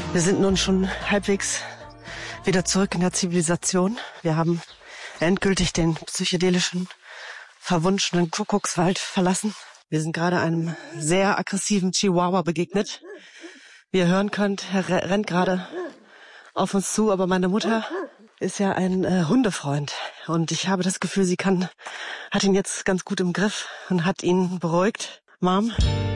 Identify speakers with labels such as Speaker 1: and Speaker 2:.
Speaker 1: Wir sind nun schon halbwegs wieder zurück in der Zivilisation. Wir haben endgültig den psychedelischen, verwunschenen Kuckuckswald verlassen. Wir sind gerade einem sehr aggressiven Chihuahua begegnet. Wie ihr hören könnt, er rennt gerade auf uns zu, aber meine Mutter ist ja ein Hundefreund. Und ich habe das Gefühl, sie hat ihn jetzt ganz gut im Griff und hat ihn beruhigt. Mom,